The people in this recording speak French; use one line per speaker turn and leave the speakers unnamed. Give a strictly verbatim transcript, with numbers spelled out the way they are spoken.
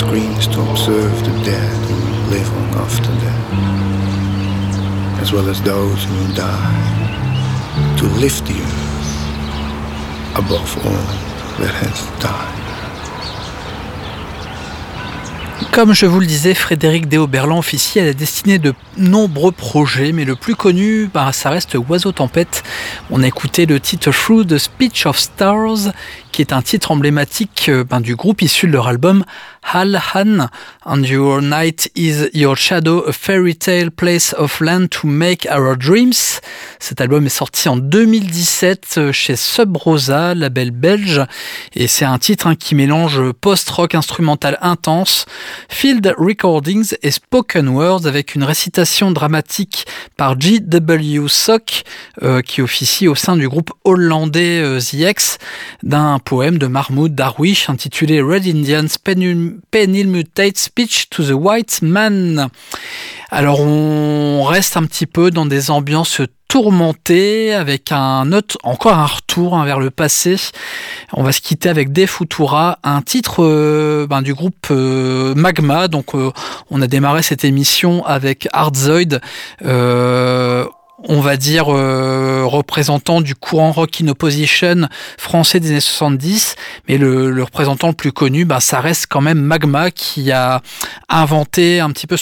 screens to observe the dead who live on after death, as well as those who die, to lift the earth above all that has died.
Comme je vous le disais, Frédéric Dès-Oberland officie à la destinée de nombreux projets, mais le plus connu, bah, ça reste Oiseau Tempête. On a écouté le titre Through the Speech of Stars, qui est un titre emblématique euh, ben, du groupe issu de leur album Hal Han. And your night is your shadow, a fairy tale place of land to make our dreams. Cet album est sorti en deux mille dix-sept chez Sub Rosa, label belge, et c'est un titre hein, qui mélange post-rock instrumental intense, field recordings et spoken words avec une récitation dramatique par G W Sock euh, qui officie au sein du groupe hollandais euh, The X d'un poème de Mahmoud Darwish intitulé Red Indian's Penilmutate Speech to the White Man. Alors on reste un petit peu dans des ambiances tourmentées avec un autre, encore un retour hein, vers le passé. On va se quitter avec De Futura, un titre euh, ben, du groupe euh, Magma. Donc euh, on a démarré cette émission avec Hardzoid. Euh, on va dire euh, représentant du courant Rock in Opposition français des années soixante-dix, mais le, le représentant le plus connu, bah, ça reste quand même Magma qui a inventé un petit peu